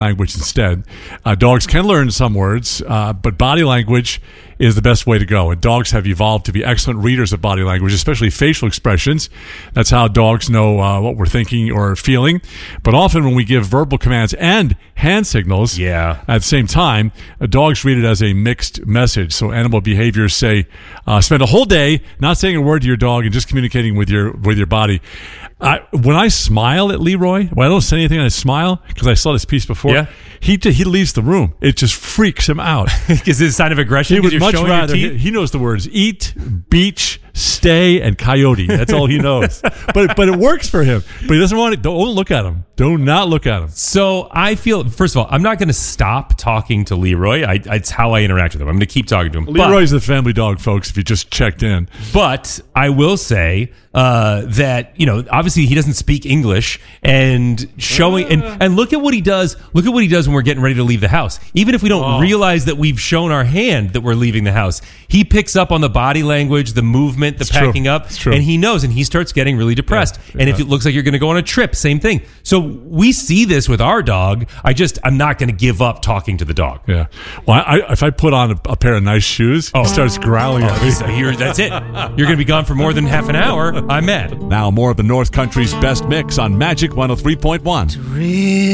language instead. Dogs can learn some words, but body language is the best way to go. And dogs have evolved to be excellent readers of body language, especially facial expressions. That's how dogs know what we're thinking or feeling. But often when we give verbal commands and hand signals at the same time, dogs read it as a mixed message. So animal behaviors say, spend a whole day not saying a word to your dog and just communicating with your body. When I smile at Leroy, when I don't say anything and I smile, because I saw this piece before, he leaves the room. It just freaks him out. Is it a sign of aggression? He would much rather. He knows the words eat, beach, stay, and coyote. That's all he knows. but it works for him. But he doesn't want it. Don't look at him. Do not look at him. So I feel, first of all, I'm not going to stop talking to Leroy. It's how I interact with him. I'm going to keep talking to him. Leroy's the family dog, folks, if you just checked in. But I will say that, obviously he doesn't speak English, and showing and look at what he does. Look at what he does when we're getting ready to leave the house. Even if we don't realize that we've shown our hand that we're leaving the house, he picks up on the body language, the movement, the packing up, and he knows, and he starts getting really depressed. And if it looks like you're going to go on a trip, same thing. So we see this with our dog. I'm not going to give up talking to the dog. Yeah. Well, if I put on a pair of nice shoes, he starts growling at me. So that's it. You're going to be gone for more than half an hour. I'm mad. Now more of the North Country's best mix on Magic 103.1.